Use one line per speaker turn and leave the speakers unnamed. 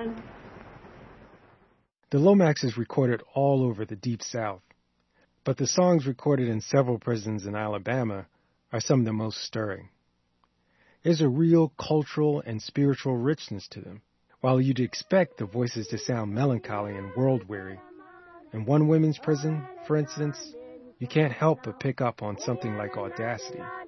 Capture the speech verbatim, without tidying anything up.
The Lomax is recorded all over the Deep South, but the songs recorded in several prisons in Alabama are some of the most stirring. There's a real cultural and spiritual richness to them. While you'd expect the voices to sound melancholy and world-weary, in one women's prison, for instance, you can't help but pick up on something like audacity.